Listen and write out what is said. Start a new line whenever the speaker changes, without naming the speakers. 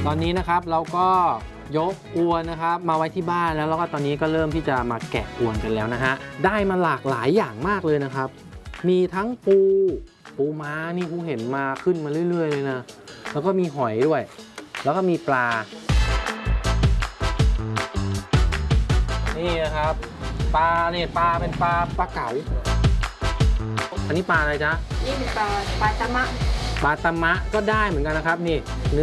ตอนนี้นะครับเราก็ยกอวนนะครับมาไว้ที่บ้านแล้วก็ตอนนี้ก็เริ่มที่จะมาแกะอวนกันแล้วนะฮะได้มาหลากหลายอย่างมากเลยนะครับมีทั้งปูม้านี่ผู้เห็นมาขึ้นมาเรื่อยๆเลยนะแล้วก็มีหอยด้วยแล้วก็มีปลานี่นะครับปลาเนี่ยปลาเป็นปลาเก๋าอันนี้ปลาอะไรจ๊ะ
นี่เป็นปลาตะมะ
ปลาตะมะก็ได้เหมือนกันนะครับนี่